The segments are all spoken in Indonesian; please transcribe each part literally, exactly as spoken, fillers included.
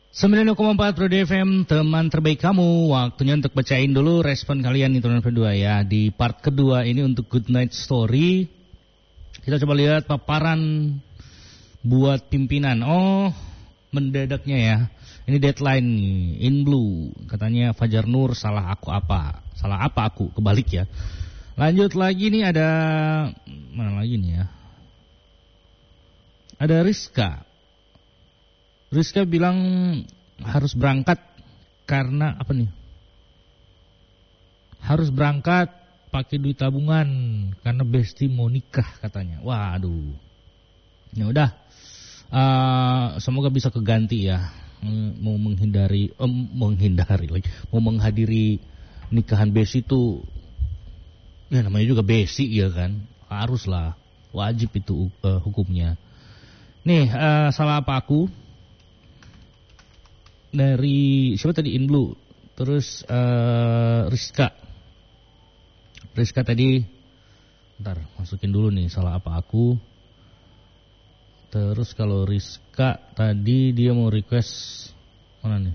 sembilan koma empat Pro D F M, teman terbaik kamu. Waktunya untuk bacain dulu respon kalian nih teman berdua ya. Di part kedua ini untuk Good Night Story. Kita coba lihat paparan buat pimpinan. Oh, mendadaknya ya. Ini deadline nih, in blue. Katanya Fajar Nur, salah aku apa? Salah apa aku? Kebalik ya. Lanjut lagi nih ada, mana lagi nih ya? Ada Rizka. Rizka bilang harus berangkat karena apa nih? Harus berangkat pakai duit tabungan karena Besti mau nikah katanya. Waduh. Ya udah. Uh, semoga bisa keganti ya. Mau menghindari, um, menghindari lagi. Mau menghadiri nikahan Besti itu, ya namanya juga Besti ya kan. Haruslah, wajib itu uh, hukumnya. Nih, uh, salah apa aku? Dari siapa tadi, in blue. Terus uh, Rizka Rizka tadi, ntar masukin dulu nih salah apa aku. Terus kalau Rizka tadi dia mau request mana nih?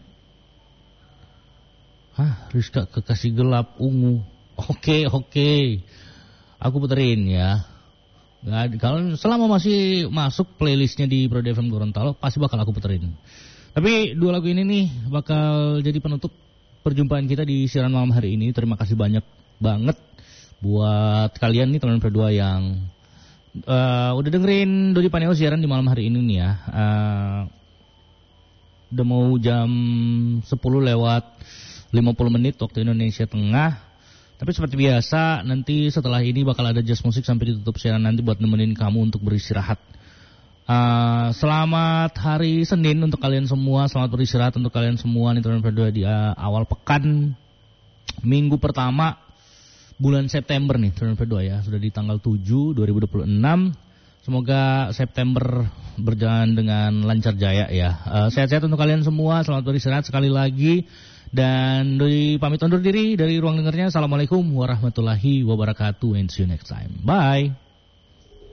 Hah, Rizka kekasih gelap ungu. Oke oke, aku puterin ya. Gak, kalau selama masih masuk playlistnya di Pro D F M Gorontalo pasti bakal aku puterin. Tapi dua lagu ini nih bakal jadi penutup perjumpaan kita di siaran malam hari ini. Terima kasih banyak banget buat kalian nih teman berdua yang uh, udah dengerin Dodi Paneo siaran di malam hari ini nih ya. Uh, udah mau jam sepuluh lewat lima puluh menit waktu Indonesia Tengah. Tapi seperti biasa nanti setelah ini bakal ada jazz musik sampai ditutup siaran nanti buat nemenin kamu untuk beristirahat. Uh, selamat hari Senin untuk kalian semua, selamat beristirahat untuk kalian semua nih teman berdua di uh, awal pekan minggu pertama bulan September nih teman berdua ya, sudah di tanggal tujuh dua ribu dua puluh enam. Semoga September berjalan dengan lancar jaya ya. Uh, sehat-sehat untuk kalian semua, selamat beristirahat sekali lagi dan Doi pamit undur diri dari ruang dengarnya. Assalamualaikum warahmatullahi wabarakatuh and see you next time. Bye.